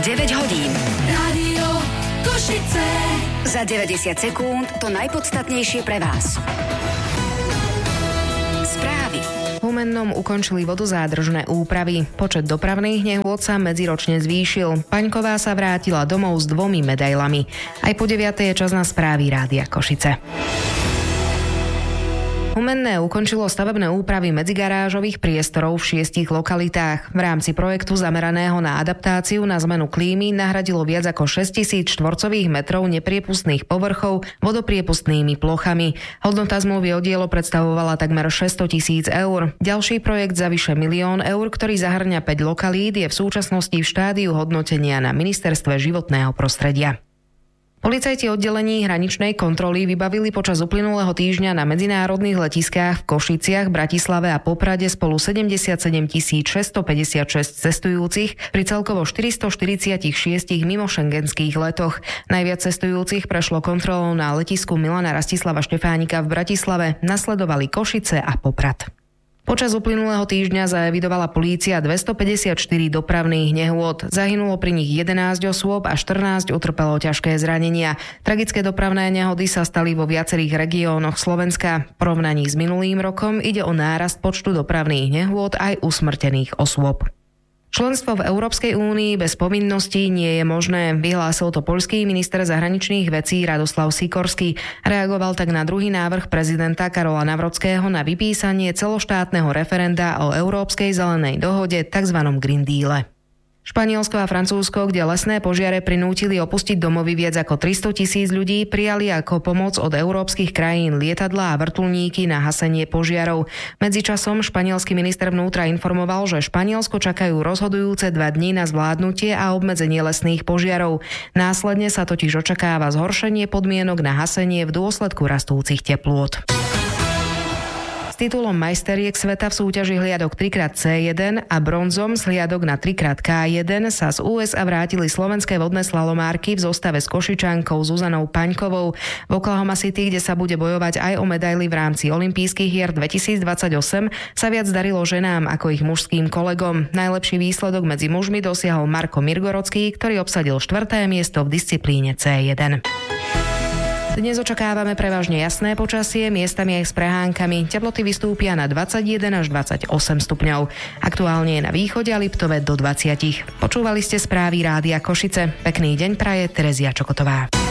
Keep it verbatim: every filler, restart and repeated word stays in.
deväť hodín. Rádio Košice. Za deväťdesiat sekúnd to najpodstatnejšie pre vás. Správy. V Humennom ukončili vodozádržné úpravy. Počet dopravných nehôd sa medziročne zvýšil. Paňková sa vrátila domov s dvomi medailami. Aj po deviatej je čas na správy Rádia Košice. Humenné ukončilo stavebné úpravy medzigarážových priestorov v šiestich lokalitách. V rámci projektu zameraného na adaptáciu na zmenu klímy nahradilo viac ako šesťtisíc štvorcových metrov nepriepustných povrchov vodopriepustnými plochami. Hodnota zmluvy o dielo predstavovala takmer šesťsto tisíc eur. Ďalší projekt za vyše milión eur, ktorý zahrňa päť lokalít, je v súčasnosti v štádiu hodnotenia na Ministerstve životného prostredia. Policajti oddelení hraničnej kontroly vybavili počas uplynulého týždňa na medzinárodných letiskách v Košiciach, Bratislave a Poprade spolu sedemdesiatsedem tisíc šesťstopäťdesiatšesť cestujúcich pri celkovo štyristoštyridsaťšesť mimošengenských letoch. Najviac cestujúcich prešlo kontrolou na letisku Milana Rastislava Štefánika v Bratislave, nasledovali Košice a Poprad. Počas uplynulého týždňa zaevidovala polícia dvestopäťdesiatštyri dopravných nehôd. Zahynulo pri nich jedenásť osôb a štrnásť utrpelo ťažké zranenia. Tragické dopravné nehody sa stali vo viacerých regiónoch Slovenska. V porovnaní s minulým rokom ide o nárast počtu dopravných nehôd aj usmrtených osôb. Členstvo v Európskej únii bez povinností nie je možné, vyhlásil to poľský minister zahraničných vecí Radoslav Sikorský. Reagoval tak na druhý návrh prezidenta Karola Nawrockiho na vypísanie celoštátneho referenda o Európskej zelenej dohode, tzv. Green Deale. Španielsko a Francúzsko, kde lesné požiare prinútili opustiť domovy viac ako tristo tisíc ľudí, prijali ako pomoc od európskych krajín lietadlá a vrtuľníky na hasenie požiarov. Medzičasom španielský minister vnútra informoval, že Španielsko čakajú rozhodujúce dva dni na zvládnutie a obmedzenie lesných požiarov. Následne sa totiž očakáva zhoršenie podmienok na hasenie v dôsledku rastúcich teplôt. S titulom majsteriek sveta v súťaži hliadok tri krát cé jeden a bronzom z hliadok na tri krát ká jeden sa z ú es á vrátili slovenské vodné slalomárky v zostave s Košičankou Zuzanou Paňkovou. V Oklahoma City, kde sa bude bojovať aj o medaily v rámci olympijských hier dvetisícdvadsaťosem, sa viac darilo ženám ako ich mužským kolegom. Najlepší výsledok medzi mužmi dosiahol Marko Mirgorodský, ktorý obsadil štvrté miesto v disciplíne cé jeden. Dnes očakávame prevažne jasné počasie, miestami aj s prehánkami. Teploty vystúpia na dvadsaťjeden až dvadsaťosem stupňov. Aktuálne je na východe a Liptove do dvadsať. Počúvali ste správy Rádia Košice. Pekný deň praje Terezia Čokotová.